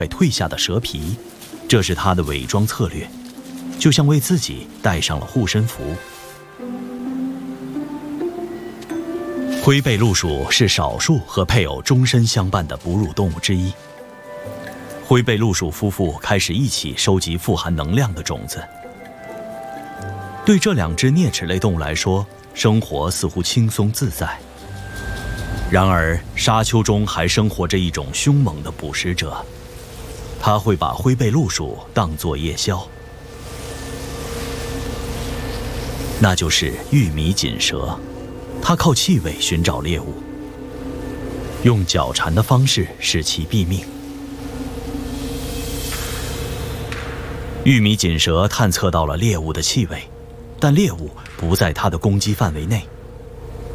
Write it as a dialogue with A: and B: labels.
A: 蜕下的蛇皮，这是它的伪装策略，就像为自己戴上了护身符。灰背鹿鼠是少数和配偶终身相伴的哺乳动物之一。灰背鹿鼠夫妇开始一起收集富含能量的种子。对这两只啮齿类动物来说，生活似乎轻松自在。然而，沙丘中还生活着一种凶猛的捕食者，他会把灰背鹿鼠当作夜宵。那就是玉米锦蛇，它靠气味寻找猎物，用脚缠的方式使其毙命。玉米锦蛇探测到了猎物的气味，但猎物不在它的攻击范围内。